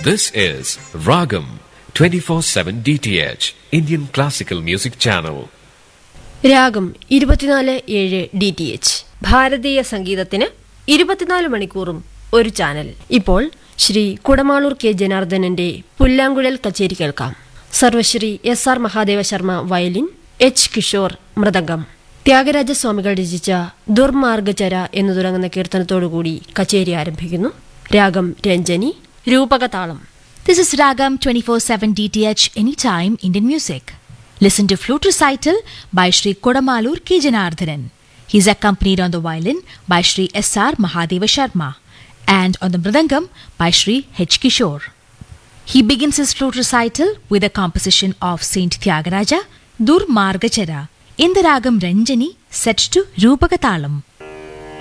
This is Ragam 24/7 DTH Indian Classical Music Channel. രാഗം 24/7 DTH ഭാരതീയ സംഗീതത്തിന് 24 മണിക്കൂറും ഒരു ചാനൽ. ഇപ്പോൾ ശ്രീ കുടമാളൂർ കെ ജനാർദ്ദനന്റെ പുല്ലാങ്കുഴൽ കച്ചേരി കേൾക്കാം. സർവശ്രീ SR Mahadeva Sharma violin, H Kishore mridangam. ത്യാഗരാജസ്വാമികൾ രചിച്ച ദുർമാർഗചര എന്നു തുടങ്ങുന്ന കീർത്തനത്തോടുകൂടി കച്ചേരി ആരംഭിക്കുന്നു. രാഗം Ranjani, രൂപകതാളം. This is Ragam 24/7 DTH Anytime Indian Music. Listen to flute recital by Shri Kodamalur K. Janardhanan. He is accompanied on the violin by Shri SR Mahadeva Sharma and on the mridangam by Shri H. Kishore. He begins his flute recital with a composition of Saint Tyagaraja, Dur Margachara, in the Ragam Ranjani set to Rupakatalam.